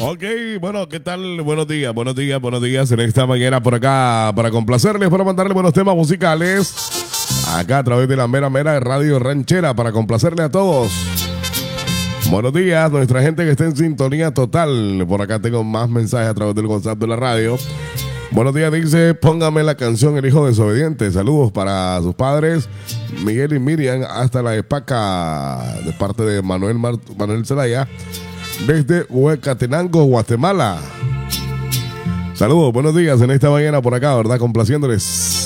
Ok, bueno, ¿qué tal? Buenos días, buenos días, buenos días en esta mañana por acá para complacerles, para mandarles buenos temas musicales acá a través de la mera Radio Ranchera para complacerle a todos. Buenos días, nuestra gente que está en sintonía total. Por acá tengo más mensajes a través del WhatsApp de la radio. Buenos días, dice, póngame la canción El Hijo Desobediente. Saludos para sus padres, Miguel y Miriam, hasta la Espaca, de parte de Manuel Zelaya, desde Huecatenango, Guatemala. Saludos, buenos días en esta mañana por acá, ¿verdad? Complaciéndoles.